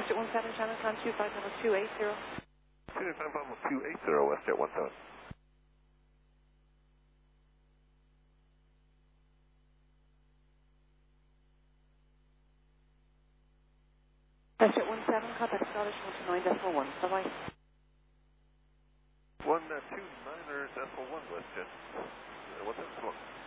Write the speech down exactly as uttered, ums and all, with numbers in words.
Westjet one seven, Channel Con two five Papa two eight zero. two five Papa two eight zero, Westjet one seven. Westjet one seven, contact Scottish one two nine decimal one. Bye-bye. one two niner decimal one, Westjet. Uh, what's that?